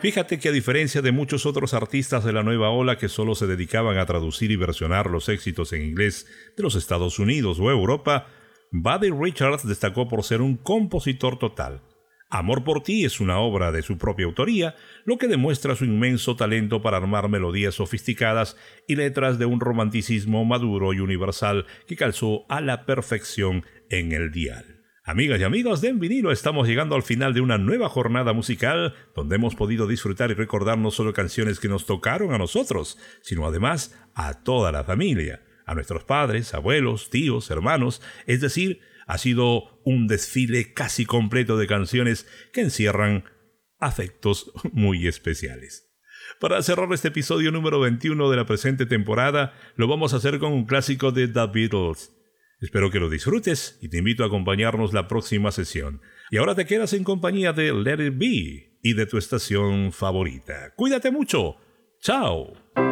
Fíjate que a diferencia de muchos otros artistas de la nueva ola que solo se dedicaban a traducir y versionar los éxitos en inglés de los Estados Unidos o Europa, Buddy Richards destacó por ser un compositor total. Amor por ti es una obra de su propia autoría, lo que demuestra su inmenso talento para armar melodías sofisticadas y letras de un romanticismo maduro y universal que calzó a la perfección en el dial. Amigas y amigos de En Vinilo, estamos llegando al final de una nueva jornada musical donde hemos podido disfrutar y recordar no solo canciones que nos tocaron a nosotros, sino además a toda la familia, a nuestros padres, abuelos, tíos, hermanos, es decir, ha sido un desfile casi completo de canciones que encierran afectos muy especiales. Para cerrar este episodio número 21 de la presente temporada, lo vamos a hacer con un clásico de The Beatles. Espero que lo disfrutes y te invito a acompañarnos la próxima sesión. Y ahora te quedas en compañía de Let It Be y de tu estación favorita. Cuídate mucho. ¡Chao!